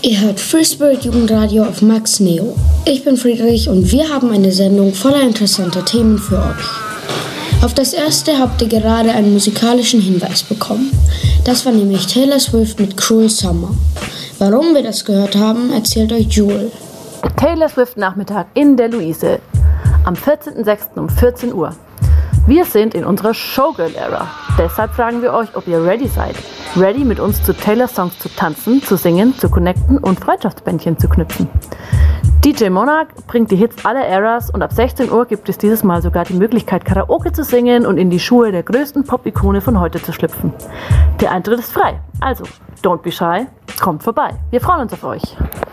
Ihr hört Free Spirit Jugendradio auf Max Neo. Ich bin Friedrich und wir haben eine Sendung voller interessanter Themen für euch. Auf das erste habt ihr gerade einen musikalischen Hinweis bekommen. Das war nämlich Taylor Swift mit Cruel Summer. Warum wir das gehört haben, erzählt euch Jewel. Taylor Swift Nachmittag in der Luise am 14.06. um 14 Uhr. Wir sind in unserer Showgirl-Ära. Deshalb fragen wir euch, ob ihr ready seid. Ready, mit uns zu Taylor-Songs zu tanzen, zu singen, zu connecten und Freundschaftsbändchen zu knüpfen. DJ Monarch bringt die Hits aller Eras und ab 16 Uhr gibt es dieses Mal sogar die Möglichkeit, Karaoke zu singen und in die Schuhe der größten Pop-Ikone von heute zu schlüpfen. Der Eintritt ist frei, also don't be shy, kommt vorbei. Wir freuen uns auf euch.